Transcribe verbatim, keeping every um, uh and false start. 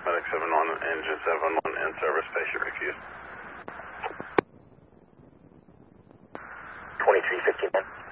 Medic seven one, engine seven one, in service, patient refused. twenty-three fifty-nine.